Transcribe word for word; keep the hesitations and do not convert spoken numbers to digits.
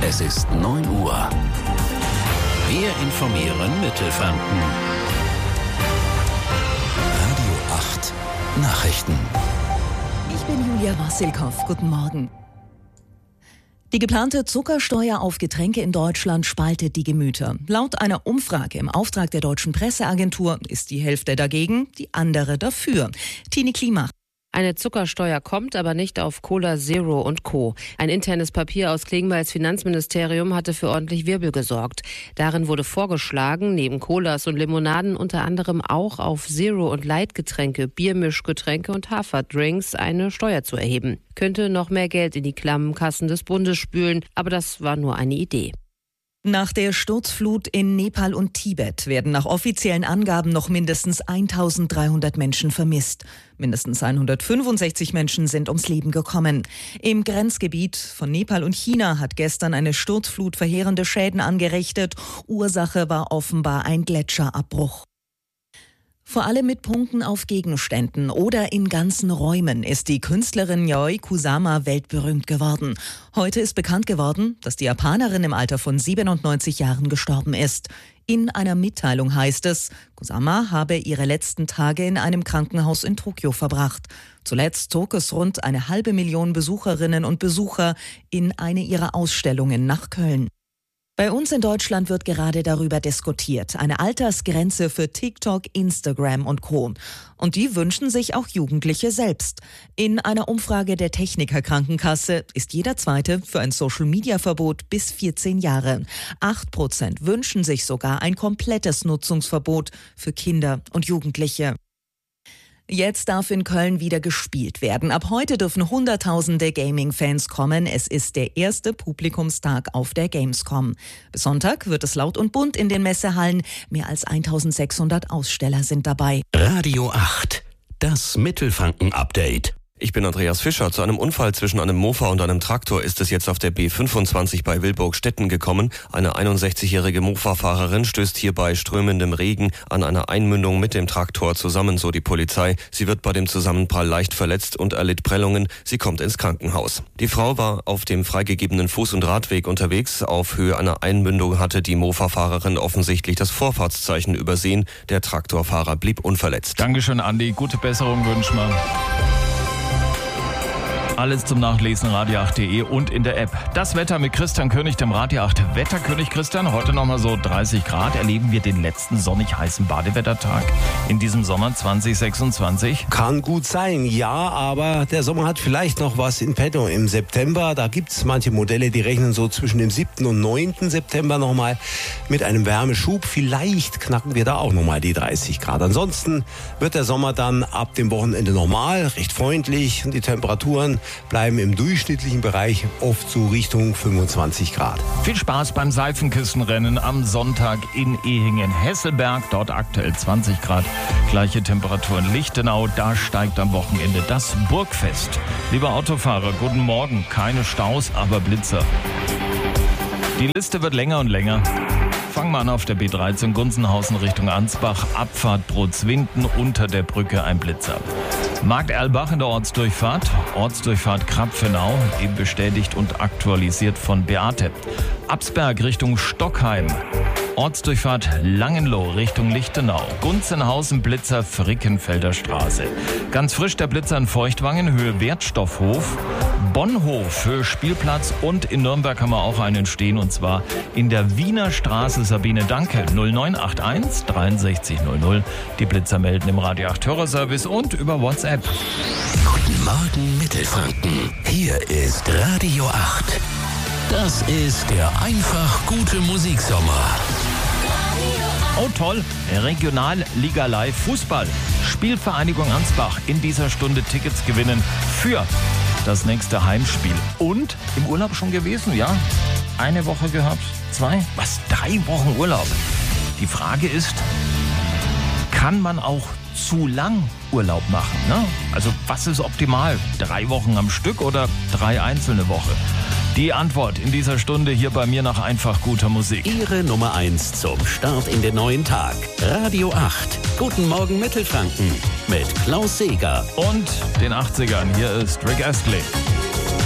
Es ist neun Uhr. Wir informieren Mittelfranken. Radio acht Nachrichten. Ich bin Julia Wassilkow. Guten Morgen. Die geplante Zuckersteuer auf Getränke in Deutschland spaltet die Gemüter. Laut einer Umfrage im Auftrag der Deutschen Presseagentur ist die Hälfte dagegen, die andere dafür. Tini Klimach. Eine Zuckersteuer kommt, aber nicht auf Cola Zero und Co. Ein internes Papier aus Klingbeils Finanzministerium hatte für ordentlich Wirbel gesorgt. Darin wurde vorgeschlagen, neben Colas und Limonaden unter anderem auch auf Zero- und Light-Getränke, Biermischgetränke und Haferdrinks eine Steuer zu erheben. Könnte noch mehr Geld in die klammen Kassen des Bundes spülen, aber das war nur eine Idee. Nach der Sturzflut in Nepal und Tibet werden nach offiziellen Angaben noch mindestens eintausenddreihundert Menschen vermisst. Mindestens hundertfünfundsechzig Menschen sind ums Leben gekommen. Im Grenzgebiet von Nepal und China hat gestern eine Sturzflut verheerende Schäden angerichtet. Ursache war offenbar ein Gletscherabbruch. Vor allem mit Punkten auf Gegenständen oder in ganzen Räumen ist die Künstlerin Yayoi Kusama weltberühmt geworden. Heute ist bekannt geworden, dass die Japanerin im Alter von siebenundneunzig Jahren gestorben ist. In einer Mitteilung heißt es, Kusama habe ihre letzten Tage in einem Krankenhaus in Tokio verbracht. Zuletzt zog es rund eine halbe Million Besucherinnen und Besucher in eine ihrer Ausstellungen nach Köln. Bei uns in Deutschland wird gerade darüber diskutiert. Eine Altersgrenze für TikTok, Instagram und Co. Und die wünschen sich auch Jugendliche selbst. In einer Umfrage der Techniker Krankenkasse ist jeder Zweite für ein Social-Media-Verbot bis vierzehn Jahre. Acht Prozent wünschen sich sogar ein komplettes Nutzungsverbot für Kinder und Jugendliche. Jetzt darf in Köln wieder gespielt werden. Ab heute dürfen Hunderttausende Gaming-Fans kommen. Es ist der erste Publikumstag auf der Gamescom. Bis Sonntag wird es laut und bunt in den Messehallen. Mehr als eintausendsechshundert Aussteller sind dabei. Radio acht, das Mittelfranken-Update. Ich bin Andreas Fischer. Zu einem Unfall zwischen einem Mofa und einem Traktor ist es jetzt auf der B fünfundzwanzig bei Wilburg-Stetten gekommen. Eine einundsechzigjährige Mofa-Fahrerin stößt hier bei strömendem Regen an einer Einmündung mit dem Traktor zusammen, so die Polizei. Sie wird bei dem Zusammenprall leicht verletzt und erlitt Prellungen. Sie kommt ins Krankenhaus. Die Frau war auf dem freigegebenen Fuß- und Radweg unterwegs. Auf Höhe einer Einmündung hatte die Mofa-Fahrerin offensichtlich das Vorfahrtszeichen übersehen. Der Traktorfahrer blieb unverletzt. Dankeschön, Andi. Gute Besserung wünschen wir. Alles zum Nachlesen radio acht punkt de und in der App. Das Wetter mit Christian König, dem Radio acht Wetterkönig. Christian, heute nochmal so dreißig Grad. Erleben wir den letzten sonnig heißen Badewettertag in diesem Sommer zwanzig sechsundzwanzig? Kann gut sein, ja, aber der Sommer hat vielleicht noch was in petto im September. Da gibt es manche Modelle, die rechnen so zwischen dem siebten und neunten September nochmal mit einem Wärmeschub. Vielleicht knacken wir da auch nochmal die dreißig Grad. Ansonsten wird der Sommer dann ab dem Wochenende normal, recht freundlich und die Temperaturen bleiben im durchschnittlichen Bereich oft so Richtung fünfundzwanzig Grad. Viel Spaß beim Seifenkissenrennen am Sonntag in Ehingen-Hesselberg. Dort aktuell zwanzig Grad. Gleiche Temperatur in Lichtenau. Da steigt am Wochenende das Burgfest. Lieber Autofahrer, guten Morgen. Keine Staus, aber Blitzer. Die Liste wird länger und länger. Fangen wir an auf der B dreizehn Gunzenhausen Richtung Ansbach. Abfahrt Prozwinden, unter der Brücke ein Blitzer. Markt Erlbach in der Ortsdurchfahrt. Ortsdurchfahrt Krapfenau, eben bestätigt und aktualisiert von Beate. Absberg Richtung Stockheim. Ortsdurchfahrt Langenloh Richtung Lichtenau. Gunzenhausen Blitzer Frickenfelder Straße. Ganz frisch der Blitzer in Feuchtwangen, Höhe Wertstoffhof. Bonhof für Spielplatz und in Nürnberg haben wir auch einen stehen und zwar in der Wiener Straße. Sabine Danke null neun acht eins dreiundsechzig null null. Die Blitzer melden im Radio acht Hörerservice und über WhatsApp. Guten Morgen Mittelfranken. Hier ist Radio acht. Das ist der einfach gute Musiksommer. Oh toll, Regionalliga Live Fußball. Spielvereinigung Ansbach in dieser Stunde Tickets gewinnen für das nächste Heimspiel. Und im Urlaub schon gewesen, ja? Eine Woche gehabt, zwei, was, drei Wochen Urlaub. Die Frage ist, kann man auch zu lang Urlaub machen? Ne? Also was ist optimal? Drei Wochen am Stück oder drei einzelne Wochen? Die Antwort in dieser Stunde hier bei mir nach einfach guter Musik. Ihre Nummer eins zum Start in den neuen Tag. Radio acht. Guten Morgen Mittelfranken mit Klaus Seeger. Und den achtzigern. Hier ist Rick Astley.